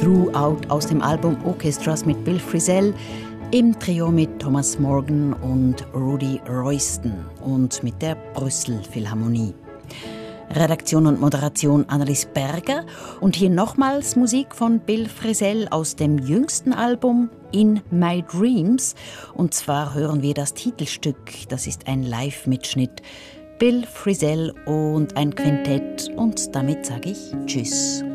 Throughout aus dem Album Orchestras mit Bill Frisell, im Trio mit Thomas Morgan und Rudy Royston und mit der Brüssel Philharmonie. Redaktion und Moderation Annelies Berger und hier nochmals Musik von Bill Frisell aus dem jüngsten Album In My Dreams. Und zwar hören wir das Titelstück, das ist ein Live-Mitschnitt. Bill Frisell und ein Quintett und damit sage ich Tschüss.